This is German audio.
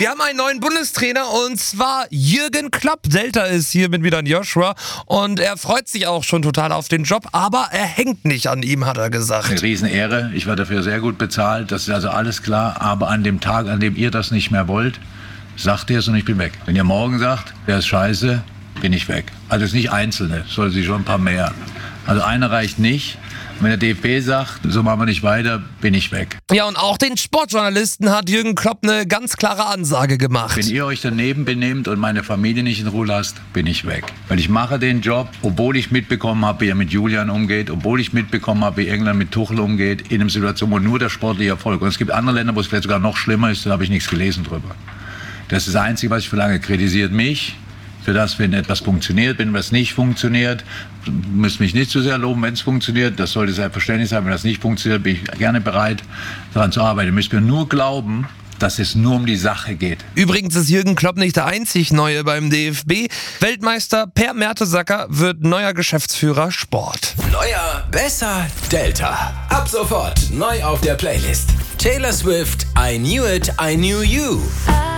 Wir haben einen neuen Bundestrainer und zwar Jürgen Klopp. Delta ist hier mit wieder an Joshua und er freut sich auch schon total auf den Job, aber er hängt nicht an ihm, hat er gesagt. Eine Riesenehre, ich werde dafür sehr gut bezahlt, das ist also alles klar, aber an dem Tag, an dem ihr das nicht mehr wollt, sagt ihr es und ich bin weg. Wenn ihr morgen sagt, der ist scheiße, bin ich weg. Also es ist nicht Einzelne, es soll sich schon ein paar mehr. Also eine reicht nicht. Wenn der DFB sagt, so machen wir nicht weiter, bin ich weg. Ja, und auch den Sportjournalisten hat Jürgen Klopp eine ganz klare Ansage gemacht. Wenn ihr euch daneben benehmt und meine Familie nicht in Ruhe lasst, bin ich weg. Weil ich mache den Job, obwohl ich mitbekommen habe, wie er mit Julian umgeht, obwohl ich mitbekommen habe, wie England mit Tuchel umgeht, in einer Situation, wo nur der sportliche Erfolg. Und es gibt andere Länder, wo es vielleicht sogar noch schlimmer ist, da habe ich nichts gelesen drüber. Das ist das Einzige, was ich verlange. Kritisiert mich für das, wenn etwas funktioniert, wenn etwas nicht funktioniert. Müsst mich nicht zu sehr loben, wenn es funktioniert. Das sollte selbstverständlich sein. Wenn das nicht funktioniert, bin ich gerne bereit, daran zu arbeiten. Ihr müsst mir nur glauben, dass es nur um die Sache geht. Übrigens ist Jürgen Klopp nicht der einzig Neue beim DFB. Weltmeister Per Mertesacker wird neuer Geschäftsführer Sport. Neuer, besser, Delta. Ab sofort neu auf der Playlist. Taylor Swift, I Knew It, I Knew You.